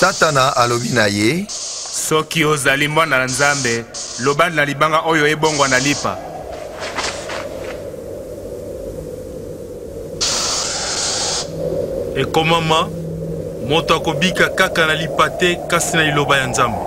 Satana alobi na ye: soki ozali mwana na Nzambe, loba na libanga oyo ebongwa na lipa. Ekomama, moto akobika kaka na lipa te kasi na liloba ya Nzambe.